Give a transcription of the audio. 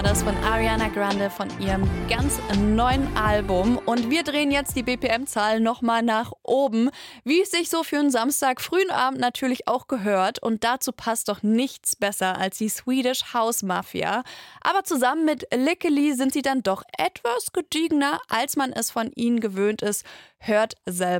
das von Ariana Grande von ihrem ganz neuen Album. Und wir drehen jetzt die BPM-Zahl nochmal nach oben, wie es sich so für einen Samstag frühen Abend natürlich auch gehört. Und dazu passt doch nichts besser als die Swedish House Mafia. Aber zusammen mit Lickely sind sie dann doch etwas gediegener, als man es von ihnen gewöhnt ist. Hört selber.